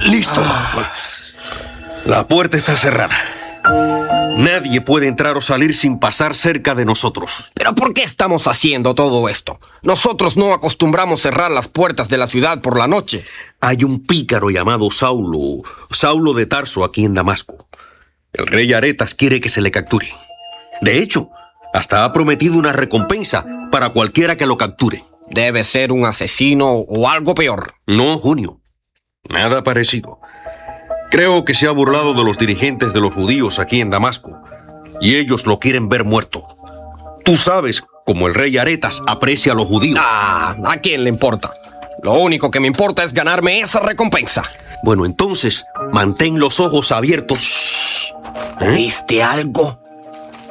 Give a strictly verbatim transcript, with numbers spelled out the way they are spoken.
Listo. La puerta está cerrada. Nadie puede entrar o salir sin pasar cerca de nosotros. ¿Pero por qué estamos haciendo todo esto? Nosotros no acostumbramos cerrar las puertas de la ciudad por la noche. Hay un pícaro llamado Saulo, Saulo de Tarso aquí en Damasco. El rey Aretas quiere que se le capture. De hecho, hasta ha prometido una recompensa para cualquiera que lo capture. Debe ser un asesino o algo peor. No, Junio. Nada parecido. Creo que se ha burlado de los dirigentes de los judíos aquí en Damasco, y ellos lo quieren ver muerto. Tú sabes cómo el rey Aretas aprecia a los judíos. Ah, ¿a quién le importa? Lo único que me importa es ganarme esa recompensa. Bueno, entonces, mantén los ojos abiertos. ¿Eh? ¿Viste algo?